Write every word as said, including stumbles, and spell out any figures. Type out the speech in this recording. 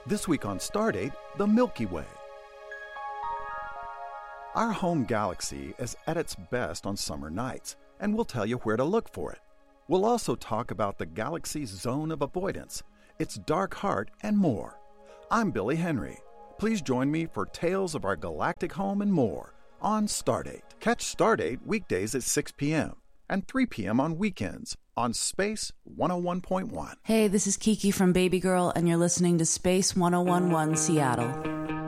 This week on Stardate, the Milky Way. Our home galaxy is at its best on summer nights, and we'll tell you where to look for it. We'll also talk about the galaxy's zone of avoidance, its dark heart, and more. I'm Billy Henry. Please join me for tales of our galactic home and more on Stardate. Catch Stardate weekdays at six p.m. and three p.m. on weekends on Space one oh one point one. Hey, this is Kiki from Baby Girl, and you're listening to Space one oh one point one Seattle.